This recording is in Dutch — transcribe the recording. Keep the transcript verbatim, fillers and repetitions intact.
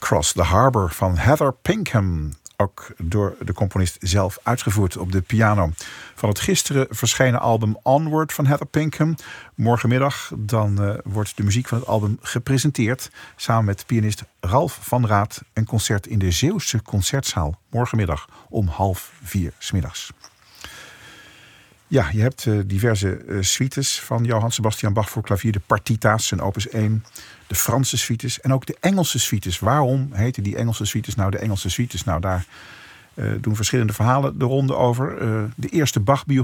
Across the Harbor van Heather Pinkham. Ook door de componist zelf uitgevoerd op de piano. Van het gisteren verschenen album Onward van Heather Pinkham. Morgenmiddag dan uh, wordt de muziek van het album gepresenteerd. Samen met pianist Ralf van Raat. Een concert in de Zeeuwse Concertzaal. Morgenmiddag om half vier 's middags. Ja, je hebt uh, diverse uh, suites van Johann Sebastian Bach voor klavier. De partita's, zijn opus één. De Franse suites en ook de Engelse suites. Waarom heten die Engelse suites nou de Engelse suites? Nou, daar uh, doen verschillende verhalen de ronde over. Uh, de eerste Bach-biografie